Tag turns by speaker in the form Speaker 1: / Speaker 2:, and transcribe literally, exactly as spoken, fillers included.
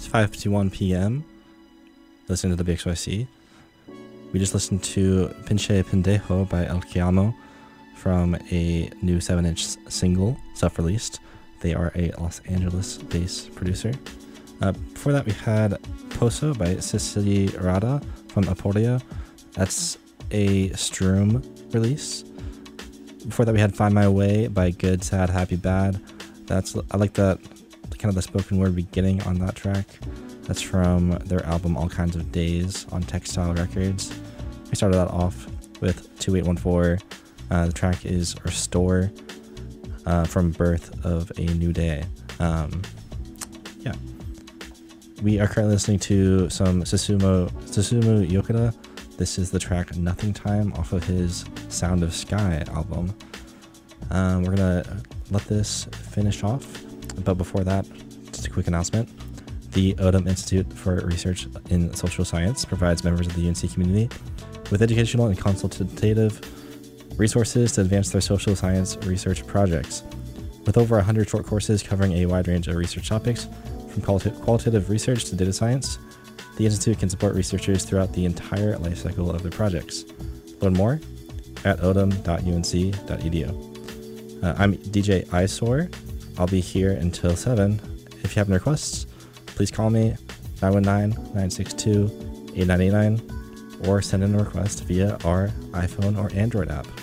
Speaker 1: five fifty-one p m Listening to W X Y C. We just listened to Pinche Pendejo by El Chiamo from a new seven inch single, self-released. They are a Los Angeles-based producer. Uh, before that, we had Poso by Cecily Rada from Aporia. That's a Strum release. Before that, we had Find My Way by Good, Sad, Happy, Bad. That's I like that kind of the spoken word beginning on that track. That's from their album All Kinds of Days on Textile Records. We started that off with two eight one four. Uh, the track is Restore uh, from Birth of a New Day. Um, yeah. We are currently listening to some Susumu, Susumu Yokota. This is the track Nothing Time off of his Sound of Sky album. Um, we're going to let this finish off. But before that, just a quick announcement. The Odum Institute for Research in Social Science provides members of the U N C community with educational and consultative resources to advance their social science research projects. With over one hundred short courses covering a wide range of research topics, from qualita- qualitative research to data science, the Institute can support researchers throughout the entire life cycle of their projects. Learn more at odum dot u n c dot e d u. Uh, I'm D J Eyesore. I'll be here until seven. If you have any requests, please call me nine one nine, nine six two, eight nine eight nine or send in a request via our iPhone or Android app.